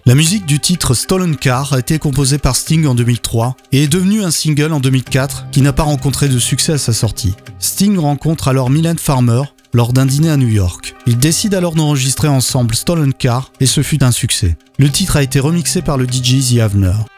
La musique du titre Stolen Car a été composée par Sting en 2003 et est devenue un single en 2004 qui n'a pas rencontré de succès à sa sortie. Sting rencontre alors Mylène Farmer lors d'un dîner à New York. Ils décident alors d'enregistrer ensemble Stolen Car et ce fut un succès. Le titre a été remixé par le DJ The Avener.